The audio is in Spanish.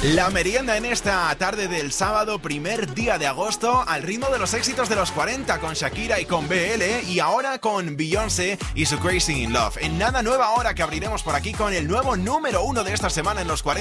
La merienda en esta tarde del sábado, primer día de agosto, al ritmo de los éxitos de los 40 con Shakira y con BL, y ahora con Beyoncé y su Crazy in Love. En nada, nueva hora que abriremos por aquí con el nuevo número 1 de esta semana en los 40.